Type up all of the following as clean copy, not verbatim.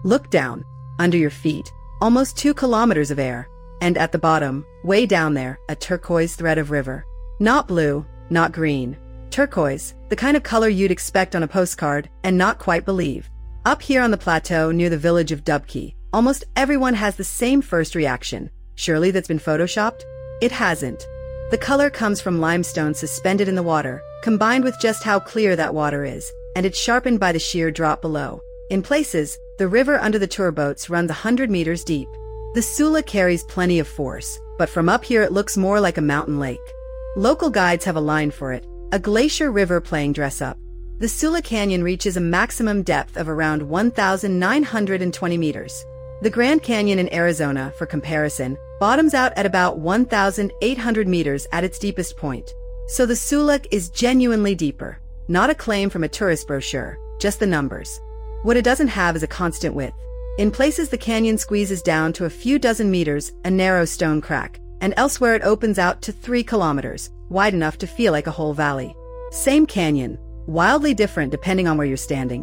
Look down, under your feet, almost 2 kilometers of air. And at the bottom, way down there, a turquoise thread of river. Not blue, not green. Turquoise, the kind of color you'd expect on a postcard and not quite believe. Up here on the plateau near the village of Dubki, almost everyone has the same first reaction. Surely that's been photoshopped? It hasn't. The color comes from limestone suspended in the water, combined with just how clear that water is, and it's sharpened by the sheer drop below. In places, the river under the tour boats runs 100 meters deep. The Sula carries plenty of force, but from up here it looks more like a mountain lake. Local guides have a line for it, a glacier river playing dress-up. The Sula Canyon reaches a maximum depth of around 1,920 meters. The Grand Canyon in Arizona, for comparison, bottoms out at about 1,800 meters at its deepest point. So the Sula is genuinely deeper. Not a claim from a tourist brochure, just the numbers. What it doesn't have is a constant width. In places the canyon squeezes down to a few dozen meters, a narrow stone crack, and elsewhere it opens out to 3 kilometers, wide enough to feel like a whole valley. Same canyon, wildly different depending on where you're standing.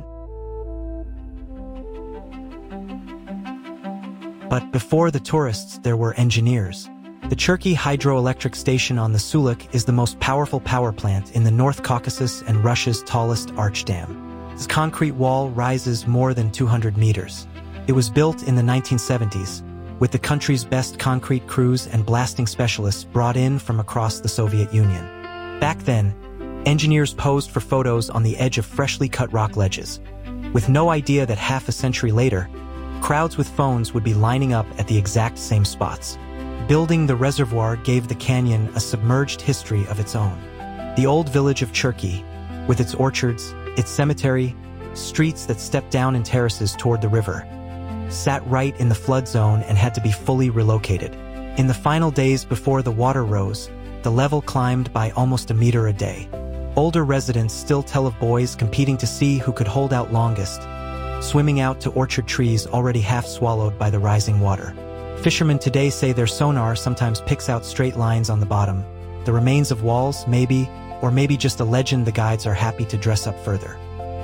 But before the tourists, there were engineers. The Cherki hydroelectric station on the Suluk is the most powerful power plant in the North Caucasus and Russia's tallest arch dam. Its concrete wall rises more than 200 meters. It was built in the 1970s, with the country's best concrete crews and blasting specialists brought in from across the Soviet Union. Back then, engineers posed for photos on the edge of freshly cut rock ledges, with no idea that half a century later, crowds with phones would be lining up at the exact same spots. Building the reservoir gave the canyon a submerged history of its own. The old village of Cherki, with its orchards, its cemetery, streets that stepped down in terraces toward the river, sat right in the flood zone and had to be fully relocated. In the final days before the water rose, the level climbed by almost a meter a day. Older residents still tell of boys competing to see who could hold out longest, swimming out to orchard trees already half swallowed by the rising water. Fishermen today say their sonar sometimes picks out straight lines on the bottom, the remains of walls, maybe, or maybe just a legend the guides are happy to dress up further.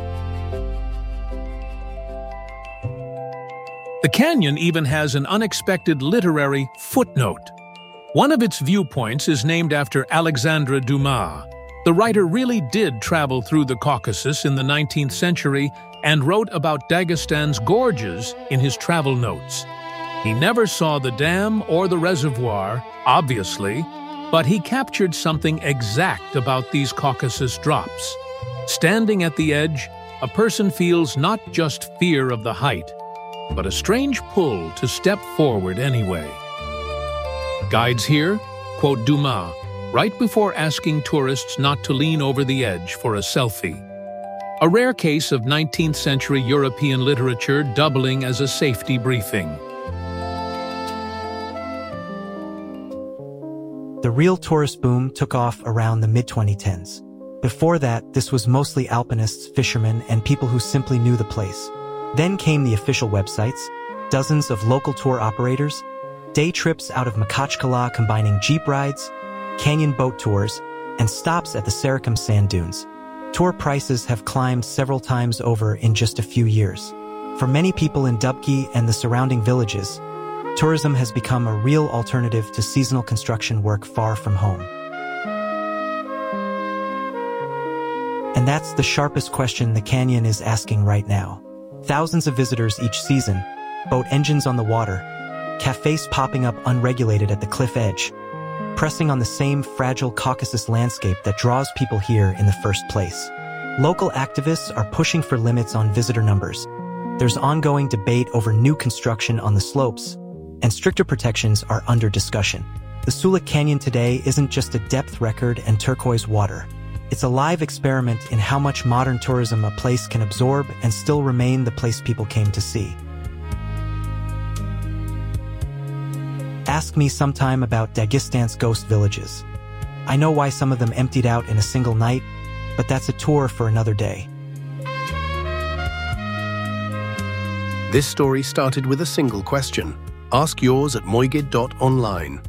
The canyon even has an unexpected literary footnote. One of its viewpoints is named after Alexandre Dumas. The writer really did travel through the Caucasus in the 19th century and wrote about Dagestan's gorges in his travel notes. He never saw the dam or the reservoir, obviously, but he captured something exact about these Caucasus drops. Standing at the edge, a person feels not just fear of the height, but a strange pull to step forward anyway. Guides here quote Dumas right before asking tourists not to lean over the edge for a selfie. A rare case of 19th century European literature doubling as a safety briefing. The real tourist boom took off around the mid-2010s. Before that, this was mostly alpinists, fishermen, and people who simply knew the place. Then came the official websites, dozens of local tour operators, day trips out of Makhachkala combining jeep rides, canyon boat tours, and stops at the Sarakum sand dunes. Tour prices have climbed several times over in just a few years. For many people in Dubki and the surrounding villages, tourism has become a real alternative to seasonal construction work far from home. And that's the sharpest question the canyon is asking right now. Thousands of visitors each season, boat engines on the water, cafes popping up unregulated at the cliff edge, pressing on the same fragile Caucasus landscape that draws people here in the first place. Local activists are pushing for limits on visitor numbers. There's ongoing debate over new construction on the slopes, and stricter protections are under discussion. The Suluk Canyon today isn't just a depth record and turquoise water. It's a live experiment in how much modern tourism a place can absorb and still remain the place people came to see. Ask me sometime about Dagestan's ghost villages. I know why some of them emptied out in a single night, but that's a tour for another day. This story started with a single question. Ask yours at moigid.online.